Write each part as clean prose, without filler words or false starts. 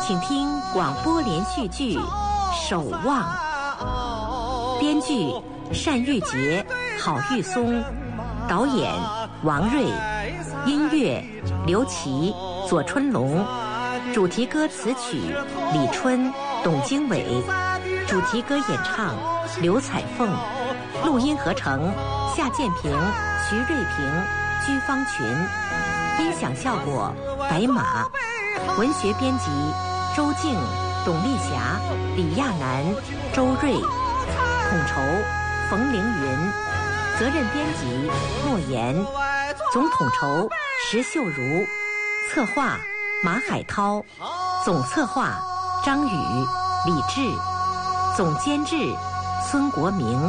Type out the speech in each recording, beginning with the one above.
请听广播连续剧《守望》，编剧单玉洁、郝玉松，导演王瑞，音乐刘琦、左春龙，主题歌词曲李春、董经纬，主题歌演唱刘彩凤，录音合成夏建平、徐瑞平、居方群，音响效果白马，文学编辑周静、董丽霞、李亚楠、周瑞，统筹冯凌云，责任编辑莫言，总统筹石秀如，策划马海涛，总策划张宇、李志，总监制孙国明。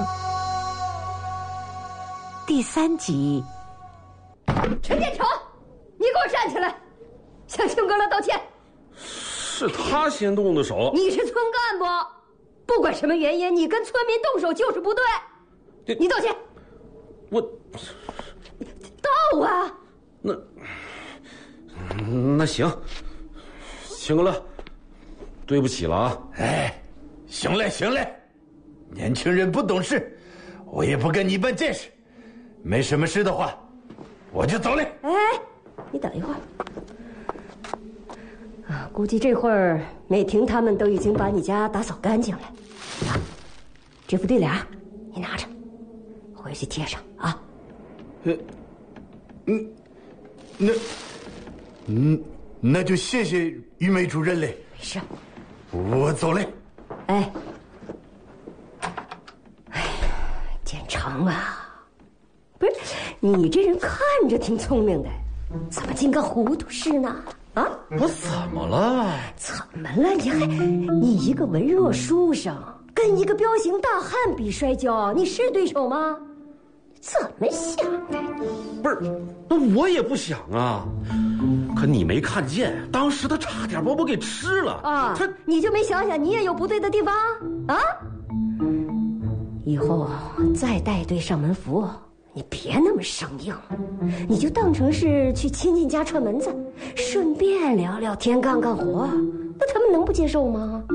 第3集。 陈建成，你给我站起来，向庆哥乐道歉。 是他先动的手。 你是村干部，不管什么原因，你跟村民动手就是不对。你道歉。 我道啊。 那行，庆哥乐，对不起了啊。 哎，行嘞行嘞，年轻人不懂事，我也不跟你办见识。没什么事的话，我就走嘞。 哎，你等一会儿。估计这会儿美婷他们都已经把你家打扫干净了。啊，这副对联你拿着，回去贴上啊。 那就谢谢于梅主任嘞。 没事， 我走嘞。 哎，建成啊，不是你这人看着挺聪明的，怎么竟干糊涂事呢？啊！ 我怎么了？ 怎么了？你一个文弱书生，跟一个彪形大汉比摔跤，你是对手吗？怎么想的？ 不是，那我也不想啊。可你没看见，当时他差点把我给吃了啊！你就没想想你也有不对的地方啊？以后再带队上门服务，你别那么生硬，你就当成是去亲戚家串门子，顺便聊聊天，干干活，那他们能不接受吗？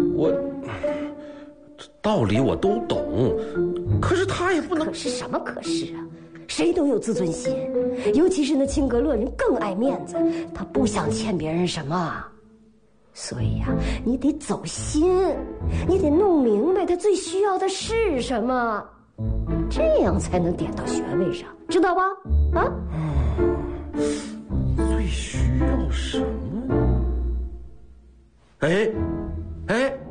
道理我都懂，可是他也不能。 可是什么可是啊？谁都有自尊心，尤其是那清阁乐人更爱面子，他不想欠别人什么。所以呀，你得走心，你得弄明白他最需要的是什么，这样才能点到穴位上，知道吧？啊？ 最需要什么？哎。